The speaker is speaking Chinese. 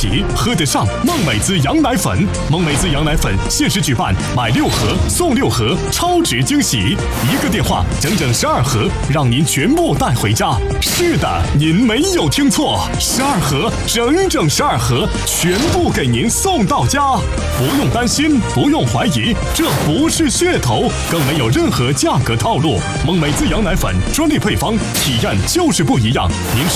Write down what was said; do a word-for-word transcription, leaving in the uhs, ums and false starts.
起，喝得上孟美滋羊奶粉。孟美滋羊奶粉限时举办买六盒送六盒超值惊喜，一个电话整整十二盒，让您全部带回家。是的，您没有听错，十二盒，整整十二盒，全部给您送到家。不用担心，不用怀疑，这不是噱头，更没有任何价格套路。孟美滋羊奶粉专利配方，体验就是不一样。您